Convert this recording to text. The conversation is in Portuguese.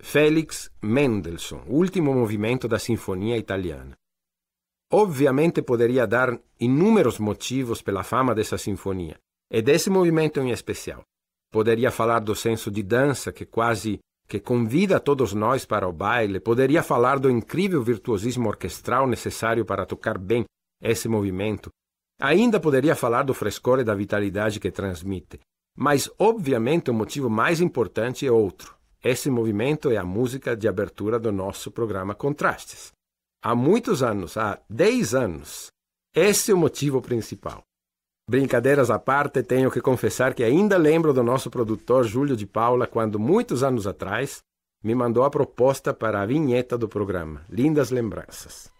Felix Mendelssohn, último movimento da Sinfonia Italiana. Ovviamente poderia dar inúmeros motivos pela fama dessa sinfonia, e desse movimento em especial. Poderia falar do senso de dança que convida todos nós para o baile, poderia falar do incrível virtuosismo orquestral necessário para tocar bem esse movimento, ainda poderia falar do frescor e da vitalidade que transmite. Mas, obviamente, o motivo mais importante é outro. Esse movimento é a música de abertura do nosso programa Contrastes. Há muitos anos, há 10 anos, esse é o motivo principal. Brincadeiras à parte, tenho que confessar que ainda lembro do nosso produtor Júlio de Paula quando, muitos anos atrás, me mandou a proposta para a vinheta do programa. Lindas lembranças.